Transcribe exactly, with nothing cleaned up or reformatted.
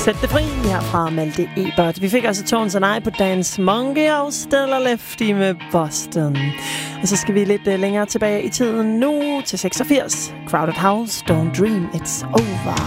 Sæt det fri her fra Malte Ebert. Vi fik altså Tones and I på Dance Monkey og Stella Lefty med Boston. Og så skal vi lidt uh, længere tilbage i tiden nu til seksogfirs. Crowded House, Don't Dream It's Over.